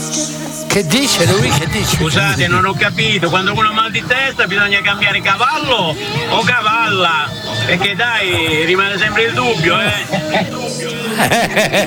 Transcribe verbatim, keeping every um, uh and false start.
Che dice lui? Che dice? Scusate, non ho capito, quando uno ha mal di testa bisogna cambiare cavallo o cavalla? Perché dai, rimane sempre il dubbio, eh?